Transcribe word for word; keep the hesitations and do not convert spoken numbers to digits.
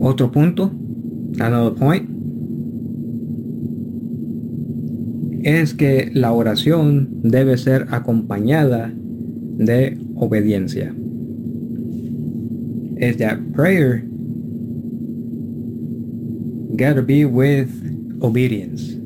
Otro punto, another point, es que la oración debe ser acompañada de obediencia. Is that prayer gotta be with obedience.